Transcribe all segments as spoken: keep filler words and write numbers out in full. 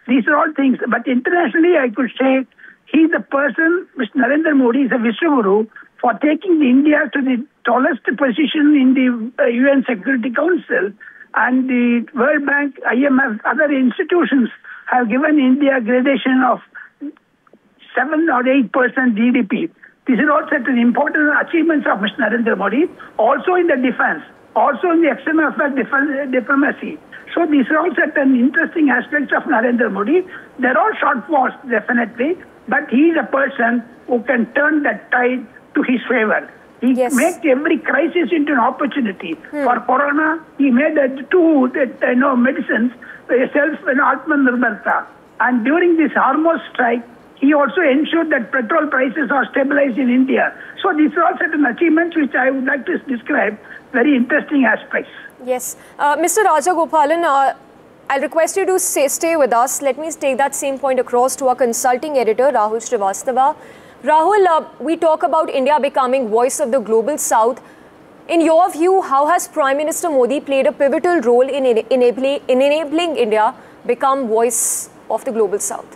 These are all things. But internationally, I could say he's the person, Mister Narendra Modi is a Vishwaguru for taking India to the tallest position in the uh, U N Security Council. And the World Bank, I M F, other institutions have given India a gradation of seven or eight percent G D P. These are all certain important achievements of Mister Narendra Modi, also in the defense, also in the external affairs defense, diplomacy. So these are all certain interesting aspects of Narendra Modi. There are shortfalls, definitely, but he is a person who can turn that tide to his favor. He yes. makes every crisis into an opportunity. Hmm. For Corona, he made uh, two uh, you know, medicines, uh, self and Atmanirbharta. And during this Hormuz strike, he also ensured that petrol prices are stabilized in India. So these are all certain achievements which I would like to describe, very interesting aspects. Yes. Uh, Mister Rajagopalan, uh, I'll request you to stay, stay with us. Let me take that same point across to our consulting editor, Rahul Srivastava. Rahul, uh, we talk about India becoming voice of the global south. In your view, how has Prime Minister Modi played a pivotal role in, in, enabling, in enabling India become voice of the global south?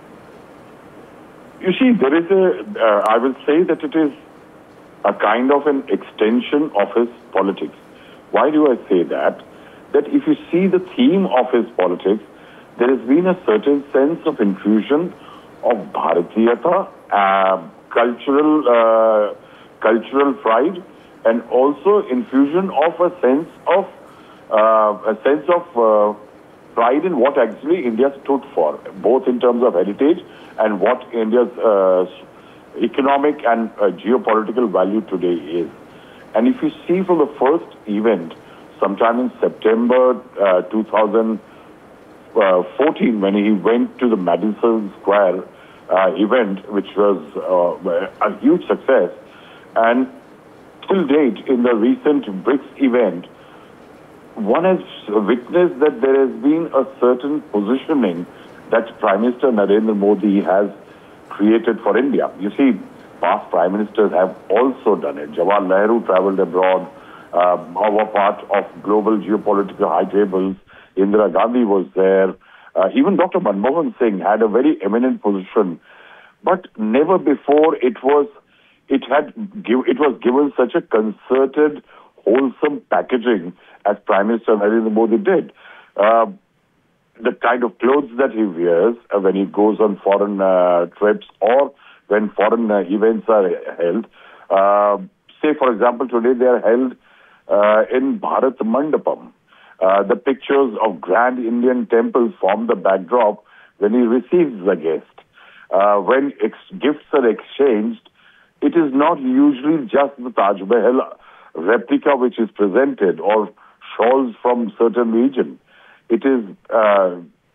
You see, there is a, uh, I will say that it is a kind of an extension of his politics. Why do I say that? That if you see the theme of his politics, there has been a certain sense of infusion of Bharatiyata, uh, cultural, uh, cultural pride, and also infusion of a sense of, uh, a sense of uh, pride in what actually India stood for, both in terms of heritage and what India's uh, economic and uh, geopolitical value today is. And if you see from the first event, sometime in September uh, two thousand fourteen, when he went to the Madison Square uh, event, which was uh, a huge success, and till date, in the recent BRICS event, one has witnessed that there has been a certain positioning that Prime Minister Narendra Modi has created for India. You see, past Prime Ministers have also done it. Jawaharlal Nehru traveled abroad, uh, were part of global geopolitical high tables. Indira Gandhi was there. Uh, even Doctor Manmohan Singh had a very eminent position. But never before it was, it had, give, it was given such a concerted, wholesome packaging as Prime Minister Narendra Modi did. Uh, the kind of clothes that he wears uh, when he goes on foreign uh, trips or when foreign uh, events are held. Uh, say, for example, today they are held uh, in Bharat Mandapam. Uh, the pictures of grand Indian temples form the backdrop when he receives the guest. Uh, when ex gifts are exchanged, it is not usually just the Taj Mahal replica which is presented or shawls from certain region. It is uh,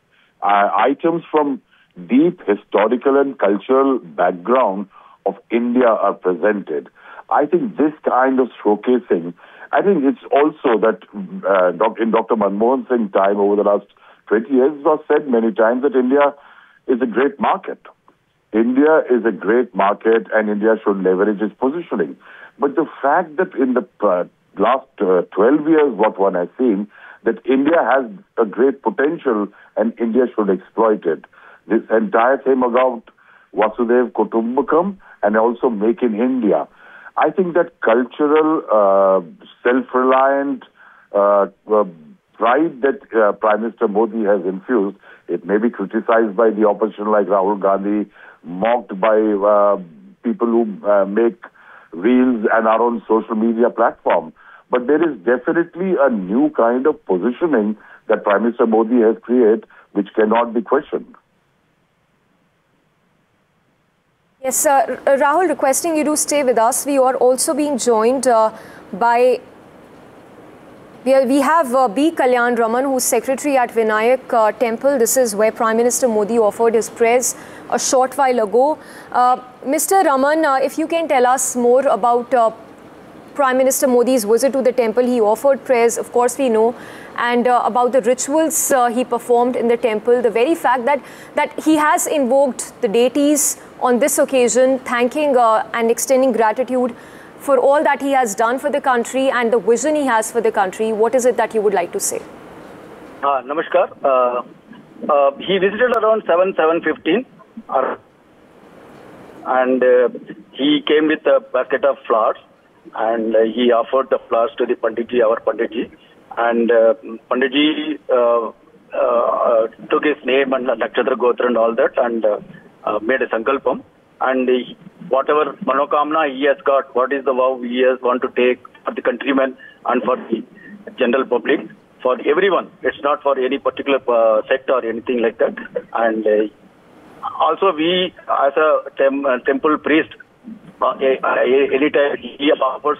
uh, items from deep historical and cultural background of India are presented. I think this kind of showcasing, I think it's also that uh, in Doctor Manmohan Singh's time over the last twenty years, it was said many times that India is a great market. India is a great market and India should leverage its positioning. But the fact that in the uh, last uh, twelve years, what one has seen, that India has a great potential and India should exploit it. This entire thing about Vasudev Kutumbakam and also Make in India. I think that cultural, uh, self-reliant uh, uh, pride that uh, Prime Minister Modi has infused, it may be criticized by the opposition like Rahul Gandhi, mocked by uh, people who uh, make reels and are on social media platform. But there is definitely a new kind of positioning that Prime Minister Modi has created, which cannot be questioned. Yes, uh, Rahul, requesting you to stay with us. We are also being joined uh, by, we, are, we have uh, B. Kalyan Raman, who's secretary at Vinayak uh, Temple. This is where Prime Minister Modi offered his prayers a short while ago. Uh, Mister Raman, uh, if you can tell us more about uh, Prime Minister Modi's visit to the temple. He offered prayers, of course we know, and uh, about the rituals uh, he performed in the temple, the very fact that, that he has invoked the deities on this occasion, thanking uh, and extending gratitude for all that he has done for the country and the vision he has for the country. What is it that you would like to say? Uh, namaskar. Uh, Uh, he visited around seven, seven fifteen, and uh, he came with a basket of flowers, and uh, he offered the flowers to the Panditji, our Panditji, and uh, Panditji uh, uh, took his name and Nakshatra Gotra and all that, and uh, uh, made a sankalpam, and he, whatever manokamna he has got, what is the vow he has want to take for the countrymen and for the general public, for everyone. It's not for any particular uh, sect or anything like that. And uh, also we, as a tem uh, temple priest, uh, anytime he offers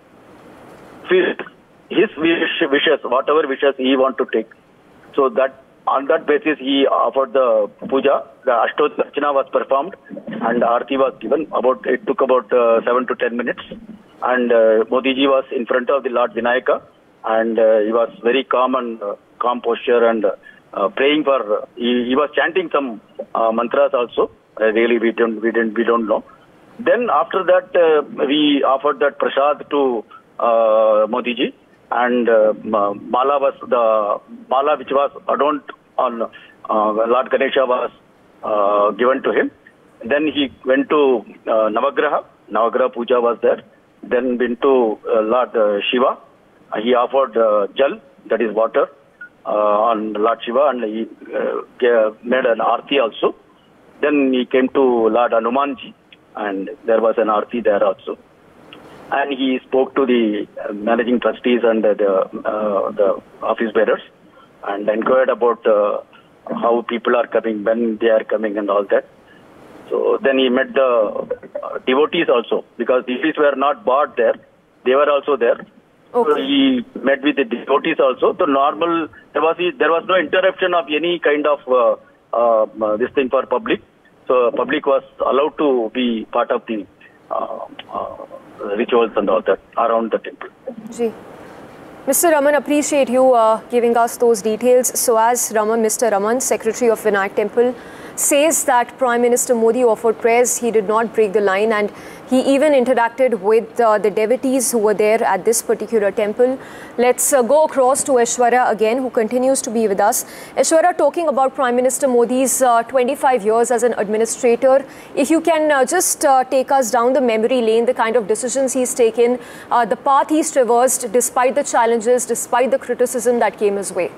his wish, wishes, whatever wishes he want to take. So that on that basis he offered the puja. The Ashtodhya Archana was performed and Aarti was given. About it took about uh, seven to ten minutes. And uh, Modi ji was in front of the Lord Vinayaka, and uh, he was very calm and uh, calm posture and uh, praying for. Uh, he, he was chanting some uh, mantras also. Uh, really, we don't we didn't we don't know. Then after that, uh, we offered that prasad to uh, Modi ji, and uh, mala was the mala which was adorned on uh, Lord Ganesha was uh, given to him. Then he went to uh, Navagraha. Navagraha puja was there. Then went to uh, Lord uh, Shiva. Uh, he offered uh, jal, that is water, uh, on Lord Shiva, and he uh, made an aarti also. Then he came to Lord Hanumanji, and there was an aarti there also. And he spoke to the uh, managing trustees and uh, the uh, the office bearers, and inquired about uh, how people are coming, when they are coming, and all that. So then he met the uh, devotees also, because devotees were not bought there; they were also there. Okay. So he met with the devotees also. The normal there was there was no interruption of any kind of uh, uh, this thing for public. So public was allowed to be part of the uh, uh, rituals and all that around the temple. Ji. Mister Raman, appreciate you uh, giving us those details. So as Raman, Mister Raman, Secretary of Vinayak Temple, says that Prime Minister Modi offered prayers, he did not break the line, and he even interacted with uh, the devotees who were there at this particular temple. Let's uh, go across to Aishwarya again, who continues to be with us. Aishwarya, talking about Prime Minister Modi's uh, twenty-five years as an administrator, if you can uh, just uh, take us down the memory lane, the kind of decisions he's taken, uh, the path he's traversed despite the challenges, despite the criticism that came his way.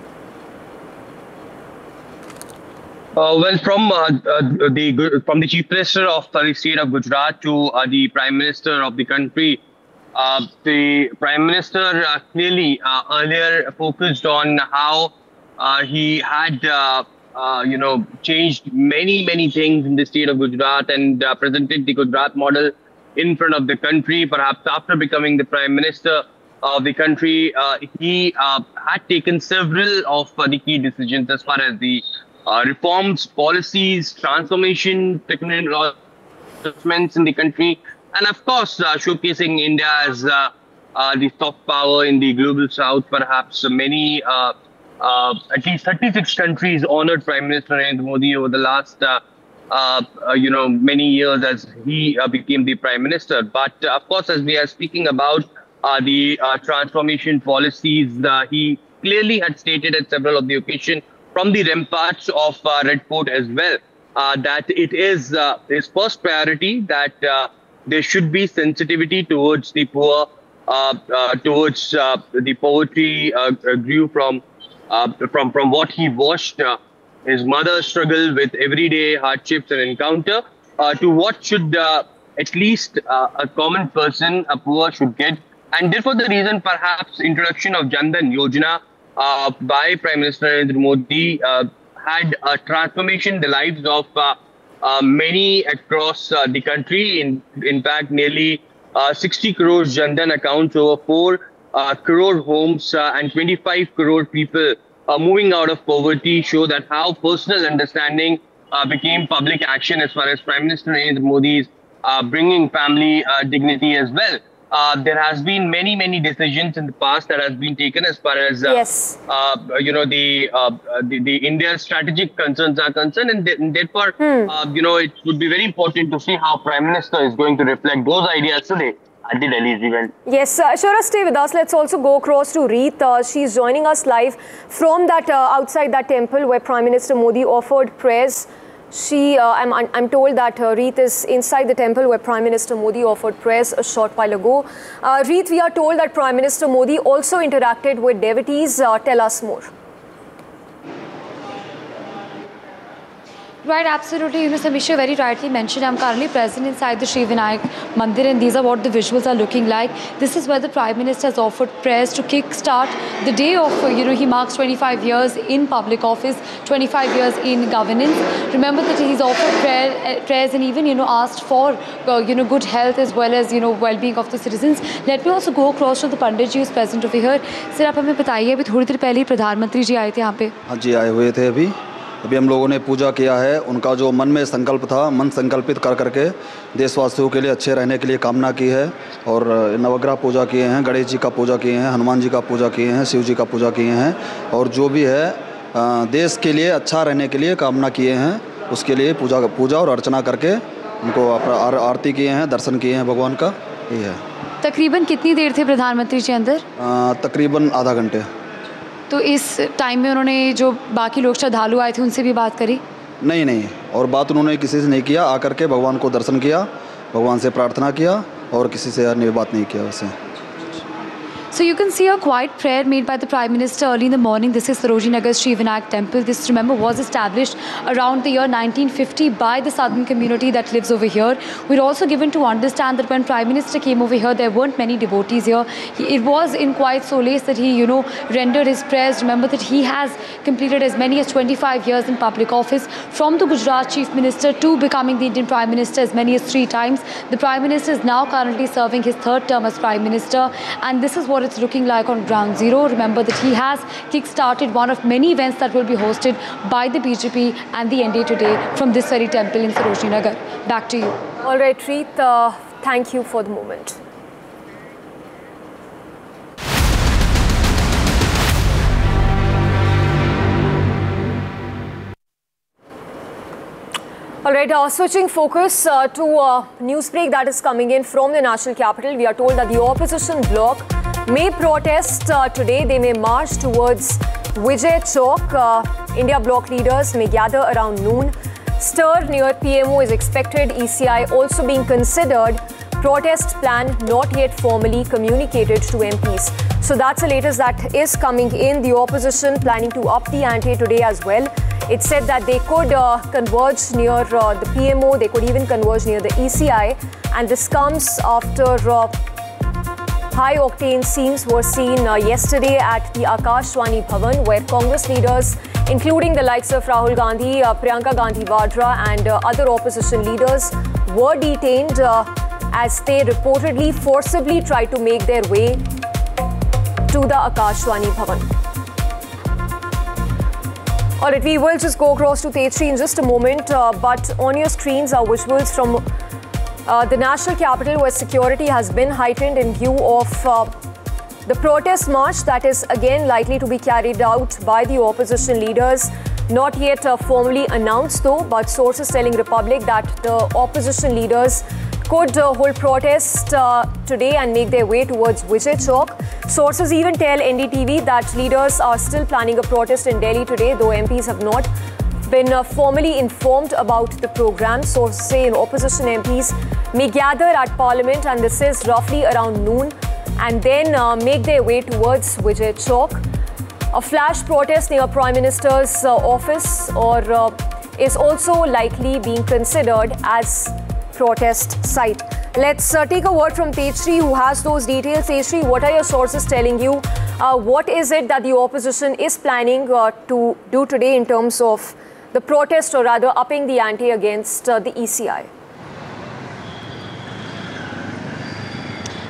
Uh, well, from uh, uh, the from the Chief Minister of the state of Gujarat to uh, the Prime Minister of the country, uh, the Prime Minister uh, clearly uh, earlier focused on how uh, he had, uh, uh, you know, changed many, many things in the state of Gujarat and uh, presented the Gujarat model in front of the country. Perhaps after becoming the Prime Minister of the country, uh, he uh, had taken several of uh, the key decisions as far as the Uh, reforms, policies, transformation, technological developments in the country, and of course, uh, showcasing India as uh, uh, the soft power in the global south. Perhaps many, uh, uh, at least thirty-six countries honored Prime Minister Narendra Modi over the last, uh, uh, uh, you know, many years as he uh, became the Prime Minister. But uh, of course, as we are speaking about uh, the uh, transformation policies, uh, he clearly had stated at several of the occasions, from the ramparts of uh, Red Fort as well, uh, that it is uh, his first priority that uh, there should be sensitivity towards the poor, uh, uh, towards uh, the poverty uh, grew from, uh, from from what he watched uh, his mother struggle with everyday hardships and encounter, uh, to what should uh, at least uh, a common person, a poor, should get. And therefore the reason perhaps introduction of Jan Dhan Yojana Uh, by Prime Minister Narendra Modi uh, had a transformation in the lives of uh, uh, many across uh, the country. In in fact, nearly uh, sixty crore Jan Dhan accounts, over four uh, crore homes uh, and twenty-five crore people uh, moving out of poverty show that how personal understanding uh, became public action as far as Prime Minister Narendra Modi's uh, bringing family uh, dignity as well. Uh, there has been many, many decisions in the past that has been taken as far as, uh, yes. uh, you know, the, uh, the the India's strategic concerns are concerned. And, th and therefore, hmm. uh, you know, it would be very important to see how Prime Minister is going to reflect those ideas today at the Delhi's event. Yes, uh, Ashura, stay with us. Let's also go across to Reet. Uh, she's joining us live from that uh, outside that temple where Prime Minister Modi offered prayers. She, uh, I'm, I'm told that uh, Reet is inside the temple where Prime Minister Modi offered prayers a short while ago. Uh, Reet, we are told that Prime Minister Modi also interacted with devotees. Uh, tell us more. Right, absolutely. You know, Samisha very rightly mentioned, I'm currently present inside the Sri Vinayak Mandir, and these are what the visuals are looking like. This is where the Prime Minister has offered prayers to kick-start the day of, you know, he marks twenty-five years in public office, twenty-five years in governance. Remember that he's offered prayer, uh, prayers and even, you know, asked for, uh, you know, good health as well as, you know, well-being of the citizens. Let me also go across to the Pandit ji who's present over here. Sir, आप हमें बताइए, अभी थोड़ी देर पहले प्रधानमंत्री जी आए थे यहाँ पे. हाँ जी, आए हुए थे अभी. अभी हम लोगों ने पूजा किया है. उनका जो मन में संकल्प था, मन संकल्पित कर करके देशवासियों के लिए अच्छे रहने के लिए कामना की है. और नवग्रह पूजा किए हैं, गणेश जी का पूजा किए हैं, हनुमान जी का पूजा किए हैं, शिव जी का पूजा किए हैं. और जो भी है देश के लिए अच्छा रहने के लिए कामना किए हैं, उसके लिए पूजा पूजा और अर्चना करके उनको आरती किए हैं, दर्शन किए हैं भगवान का. ये है. तकरीबन कितनी देर थे प्रधानमंत्री जी अंदर? तकरीबन आधा घंटे. तो इस टाइम में उन्होंने जो बाकी लोग श्रद्धालु आए थे उनसे भी बात करी? नहीं नहीं, और बात उन्होंने किसी से नहीं किया. आकर के भगवान को दर्शन किया, भगवान से प्रार्थना किया और किसी से अन्य बात नहीं किया वैसे. So you can see a quiet prayer made by the Prime Minister early in the morning. This is Sarojini Nagar Sri Vinayak Temple. This, remember, was established around the year nineteen fifty by the southern community that lives over here. We're also given to understand that when Prime Minister came over here, there weren't many devotees here. He, it was in quiet solace that he, you know, rendered his prayers. Remember that he has completed as many as twenty-five years in public office, from the Gujarat Chief Minister to becoming the Indian Prime Minister as many as three times. The Prime Minister is now currently serving his third term as Prime Minister, and this is what it's looking like on ground zero. Remember that he has kick-started one of many events that will be hosted by the B J P and the N D A today from this very temple in Sarojini Nagar. Back to you. All right, Reet, uh, thank you for the moment. All right, uh, switching focus uh, to a news break that is coming in from the national capital. We are told that the opposition bloc may protest uh, today. They may march towards Vijay Chowk. Uh, India bloc leaders may gather around noon. Stir near P M O is expected. E C I also being considered. Protest plan not yet formally communicated to M Ps. So that's the latest that is coming in. The opposition planning to up the ante today as well. It said that they could uh, converge near uh, the P M O. They could even converge near the E C I. And this comes after uh, high-octane scenes were seen uh, yesterday at the Akashwani Bhavan, where Congress leaders, including the likes of Rahul Gandhi, uh, Priyanka Gandhi Vadra and uh, other opposition leaders, were detained uh, as they reportedly forcibly tried to make their way to the Akashwani Bhavan. All right, we will just go across to Tetri in just a moment, uh, but on your screens are visuals from Uh, the national capital, where security has been heightened in view of uh, the protest march that is again likely to be carried out by the opposition leaders. Not yet uh, formally announced though, but sources telling Republic that the opposition leaders could uh, hold protest uh, today and make their way towards Vijay Chowk. Sources even tell N D T V that leaders are still planning a protest in Delhi today, though M Ps have not been uh, formally informed about the program. Sources say in opposition M Ps may gather at Parliament, and this is roughly around noon, and then uh, make their way towards Vijay Chowk. A flash protest near Prime Minister's uh, office or uh, is also likely being considered as protest site. Let's uh, take a word from Tetri, who has those details. Tetri, what are your sources telling you? Uh, what is it that the opposition is planning uh, to do today in terms of the protest, or rather upping the ante against uh, the E C I?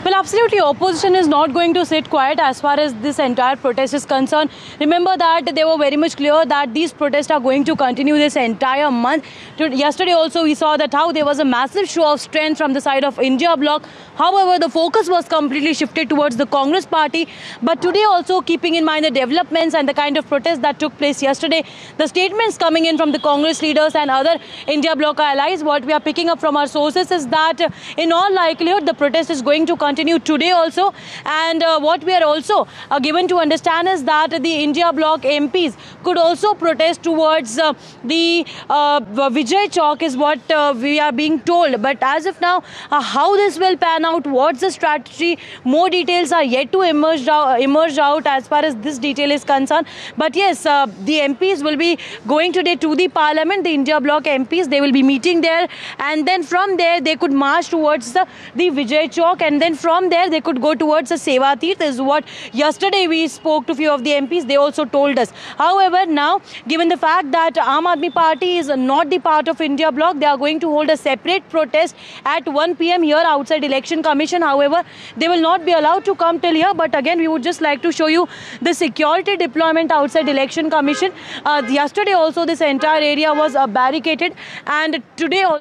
Well, absolutely, opposition is not going to sit quiet as far as this entire protest is concerned. Remember that they were very much clear that these protests are going to continue this entire month. Yesterday also we saw that how there was a massive show of strength from the side of India Bloc. However, the focus was completely shifted towards the Congress party. But today also, keeping in mind the developments and the kind of protest that took place yesterday, the statements coming in from the Congress leaders and other India Bloc allies, what we are picking up from our sources is that uh, in all likelihood the protest is going to continue today also. And uh, what we are also uh, given to understand is that the India Bloc M Ps could also protest towards uh, the uh, Vijay Chowk is what uh, we are being told. But as of now, uh, how this will pan out, what's the strategy, more details are yet to emerge, uh, emerge out as far as this detail is concerned. But yes, uh, the M Ps will be going today to the Parliament, the India Bloc M Ps, they will be meeting there, and then from there they could march towards the, the Vijay Chowk, and then from there they could go towards the Seva Tirth, is what yesterday we spoke to a few of the M Ps, they also told us. However, now, given the fact that Aam Aadmi Party is not the part of India Bloc, they are going to hold a separate protest at one P M here outside Election Commission. However, they will not be allowed to come till here. But again, we would just like to show you the security deployment outside Election Commission. Uh, yesterday also this entire area was uh, barricaded, and today also.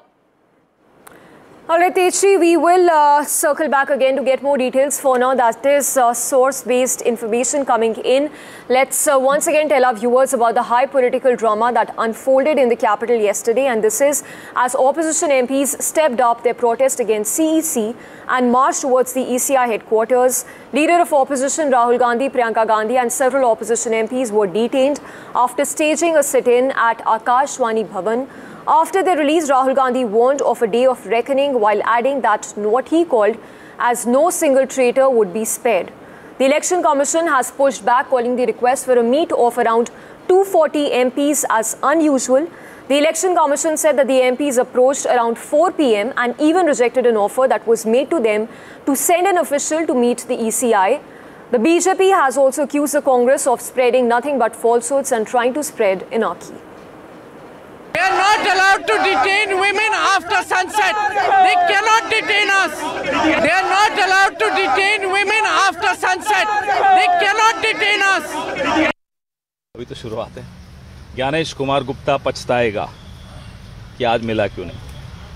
All right, Tejasri, we will uh, circle back again to get more details. For now, that is uh, source-based information coming in. Let's uh, once again tell our viewers about the high political drama that unfolded in the capital yesterday. And this is as opposition M Ps stepped up their protest against C E C and marched towards the E C I headquarters. Leader of opposition Rahul Gandhi, Priyanka Gandhi and several opposition M Ps were detained after staging a sit-in at Akashvani Bhavan. After the release, Rahul Gandhi warned of a day of reckoning while adding that what he called as no single traitor would be spared. The Election Commission has pushed back, calling the request for a meet of around two hundred forty M Ps as unusual. The Election Commission said that the M Ps approached around four P M and even rejected an offer that was made to them to send an official to meet the E C I. The B J P has also accused the Congress of spreading nothing but falsehoods and trying to spread anarchy. They are not allowed to detain women after sunset. They cannot detain us. They are not allowed to detain women after sunset. They cannot detain us. अभी तो शुरुआत है. ज्ञानेश कुमार गुप्ता पछताएगा कि आज मिला क्यों नहीं.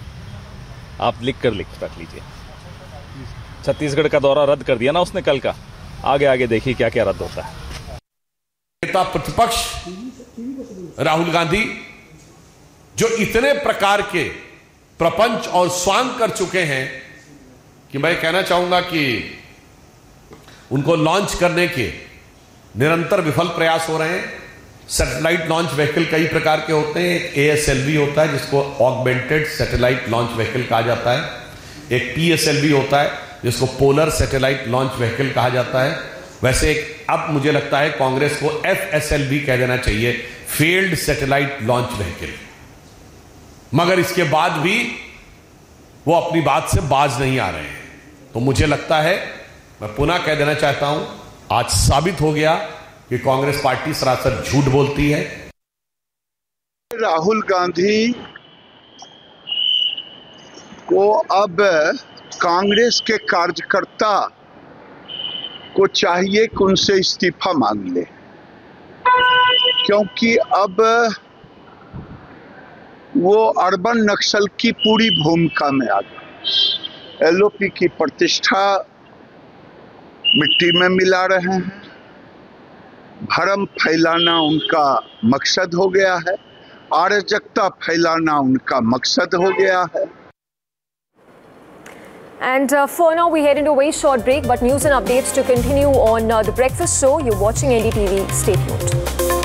आप लिख कर लिख रख लीजिए. छत्तीसगढ़ का दौरा रद्द कर दिया ना उसने कल का. आगे आगे देखिए क्या क्या रद्द होता है. नेता प्रतिपक्ष राहुल गांधी जो इतने प्रकार के प्रपंच और स्वांग कर चुके हैं कि मैं कहना चाहूंगा कि उनको लॉन्च करने के निरंतर विफल प्रयास हो रहे हैं. सैटेलाइट लॉन्च व्हीकल कई प्रकार के होते हैं. एक ए एस एल वी होता है जिसको ऑगमेंटेड सैटेलाइट लॉन्च व्हीकल कहा जाता है. एक पी एस एल वी होता है जिसको पोलर सैटेलाइट लॉन्च व्हीकल कहा जाता है. वैसे एक अब मुझे लगता है कांग्रेस को एफ एस एल वी कह देना चाहिए, फेल्ड सैटेलाइट लॉन्च व्हीकल. मगर इसके बाद भी वो अपनी बात से बाज नहीं आ रहे हैं. तो मुझे लगता है, मैं पुनः कह देना चाहता हूं, आज साबित हो गया कि कांग्रेस पार्टी सरासर झूठ बोलती है. राहुल गांधी को अब कांग्रेस के कार्यकर्ता को चाहिए कि उनसे इस्तीफा मांग ले, क्योंकि अब वो अर्बन नक्सल की पूरी भूमिका में आ गए. एल ओ पी की प्रतिष्ठा मिट्टी में मिला रहे हैं. भरम फैलाना उनका मकसद हो गया है. अराजकता फैलाना उनका मकसद हो गया है. And uh, for now, we head into a very short break, but news and updates to continue on uh, The Breakfast Show. You're watching N D T V. Stay tuned.